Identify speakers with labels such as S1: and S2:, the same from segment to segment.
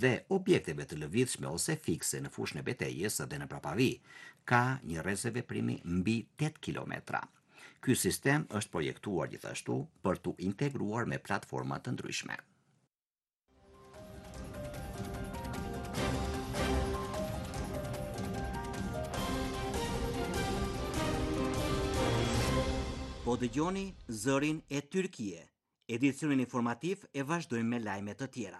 S1: dhe objekteve të lëvizshme ose fikse në fushën e betejës dhe në prapavi. Ka një rrezeveprimi mbi 8 kilometra. Ky sistem është projektuar gjithashtu për t'u integruar me platforma të ndryshme. Po dëgjoni zërin e Tyrkie. Edicionin informativ e vazhdojmë me lajme të tjera.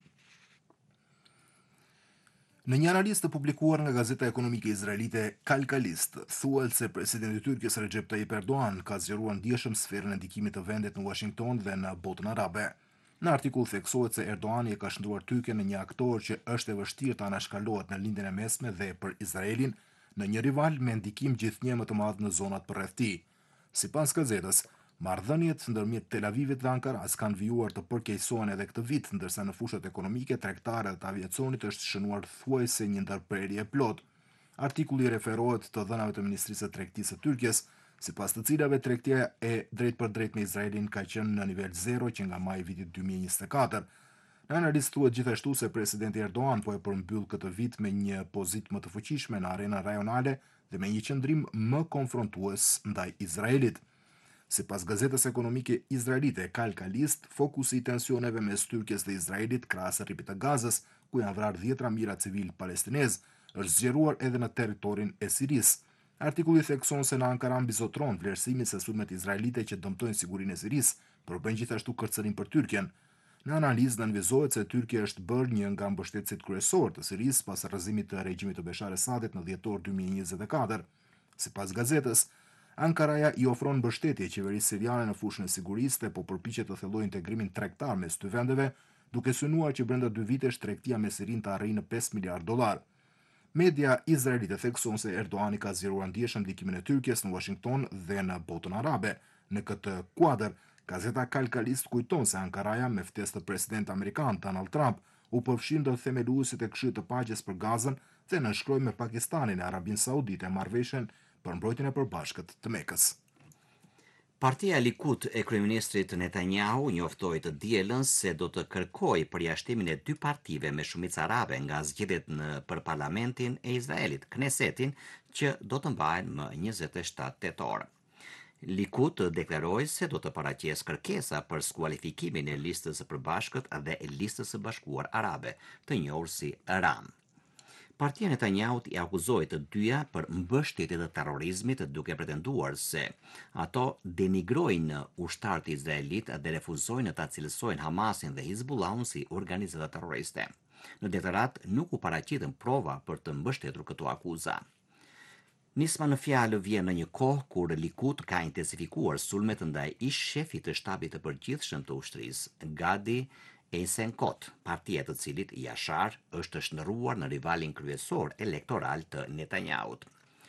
S2: Në një analizë të publikuar nga gazeta ekonomike izraelite Kalkalist, thuhet se presidenti i Tyrkisë Recep Tayyip Erdogan ka zgjeruar ndjeshëm sferën e ndikimit të vendit në Washington dhe në botën arabe. Në artikull theksohet se Erdogani e ka shndruar Tyrkën në një aktor që është e vështirë të anashkalohet në lindjen e mesme dhe për Izraelin në një rival me ndikim gjithnjë më të madh në zonat përreth tij. Sipas gazetës, marrëdhëniet ndërmjet Tel Avivit dhe Ankaras kanë vijuar të përkeqësohen edhe këtë vit, ndërsa në fushat ekonomike, tregtare dhe të aviacionit është shënuar thuajse një ndërprerje plot. Artikulli referohet të dhënave të Ministrisë së Tregtisë së Tyrkisë, sipas të cilave tregtia e drejtpërdrejtë me Izraelin ka qenë në nivel 0 që nga maji i vitit 2024. Në analizë thuhet gjithashtu se presidenti Erdogan po e përmbyll këtë vit me një pozitë më të fuqishme në arenën rajonale dhe me një qëndrim më konfrontues ndaj Izraelit. Sipas gazetës ekonomike izraelite Kalkalist, fokusi i tensioneve mes Tyrkisë dhe Izraelit krahas rripit të Gazës, ku janë vrarë 10 mijëra civil palestinez, është zgjeruar edhe në territorin e Sirisë. Artikulli thekson se në Ankara mbizotron vlerësimin se sulmet izraelite që dëmtojnë sigurinë e Sirisë, përbën gjithashtu kërcënim për Tyrkjen. Në analizë nënvizohet se Tyrkia është bërë një nga mbështetësit kryesor të Sirisë pas rrëzimit të regjimit të Bashar Esadit në dhjetor 2024. Sipas gazetës, Ankaraja i ofron mbështetje qeverisë siriane në fushën e sigurisë dhe po përpiqet të thellojë integrimin tregtar mes dy vendeve, duke synuar që brenda 2 vitesh tregtia me Sirinë të arrijë në $5 miliard. Media izraelite thekson se Erdoani ka zgjeruar ndjeshëm ndikimin e Tyrkisë në Washington dhe në botën arabe. Në këtë kuadër, gazeta Kalkalist kujton se Ankaraja, me ftesë të presidentit amerikan Donald Trump, u përfshi ndër themeluesit e Këshillit të Paqes për Gazën dhe nënshkroi me Pakistanin e Arabinë Saudite marrëveshjen për mbrojtjen e përbashkët të Mekës.
S1: Partia Likud e kryeministrit Netanyahu njoftoi të dielën se do të kërkojë përjashtimin e dy partive me shumicë arabe nga zgjedhjet për parlamentin e Izraelit, Knesetin, që do të mbahen më 27 tetor. Likud deklaroi se do të paraqesë kërkesa për skualifikimin e listës së përbashkët dhe e listës së bashkuar arabe, të njohur si RAM. Partia Netanyahut i akuzoi të dyja për mbështetje të terrorizmit, duke pretenduar se ato denigrojnë ushtarët izraelit dhe refuzojnë ta cilësojnë Hamasin dhe Hizbullahun si organizata terroriste. Në deklarat nuk u paraqitën prova për të mbështetur këto akuza. Nisma në fjalë vjen në një kohë kur Likud ka intensifikuar sulmet ndaj ish shefit të shtabit të përgjithshëm të ushtrisë, Gadi Eisenkot, partia të cilit Yashar është shndërruar në rivalin kryesor elektoral të Netanyahut.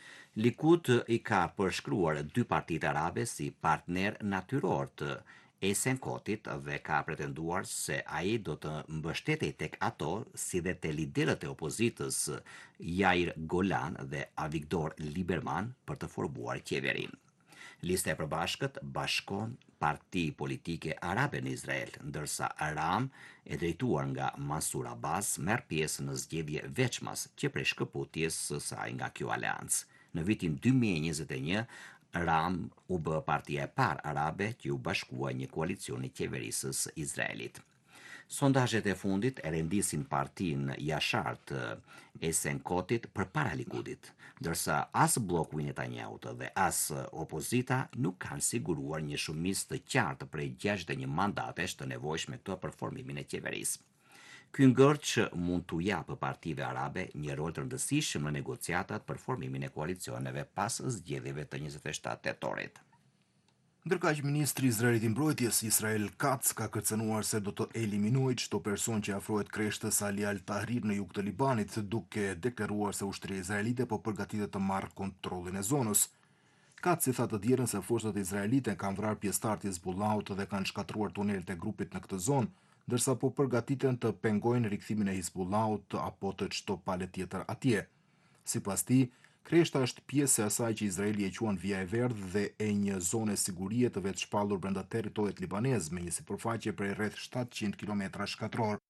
S1: Likud i ka përshkruar dy partitë arabe si partner natyror të Eisenkotit dhe ka pretenduar se ai do të mbështetej tek ato si dhe te liderët e opozitës Yair Golan dhe Avigdor Lieberman për të formuar qeverinë. Lista e përbashkët bashkon parti politike arabe në Izrael, ndërsa RAM, e drejtuar nga Mansur Abbas, merr pjesë në zgjedhje veçmas që prej shkëputjes së saj nga kjo aleancë. Në vitin 2021, RAM u bë partia e parë arabe që u bashkua një koalicioni qeverisës Izraelit. Sondazhet e fundit e rendisin partinë Yashar të Eisenkotit përpara Likudit, ndërsa as bloku i Netanyahut dhe as opozita nuk kanë siguruar një shumicë të qartë prej 61 mandatesh të nevojshme për formimin e qeverisë. Ky ngërç mund t'u japë partive arabe një rol të rëndësishëm në negociatat për formimin e koalicioneve pas zgjedhjeve të 27 tetorit.
S2: Ndërkaq, ministri i Izraelit i mbrojtjes Israel Katz ka kërcënuar se do të eliminojë çdo person që afrohet kreshtes Ali al-Tahrir në jug të Libanit, duke deklaruar se ushtria izraelite po përgatitet të marrë kontrollin e zonës. Katz i tha të dielën se forcat izraelite kanë vrarë pjesëtarët e Hizbullahut dhe kanë shkatruar tunelet e grupit në këtë zonë, ndërsa po përgatiten të pengojnë rikthimin e Hizbullahut apo të çdo pale tjetër atje. Sipas tij, kreshta është pjesë e asaj që Izraeli e quan Via e Verdhë dhe e një zone sigurie të vetë shpallur brenda territorit libanez me një sipërfaqe prej rreth 700 km2.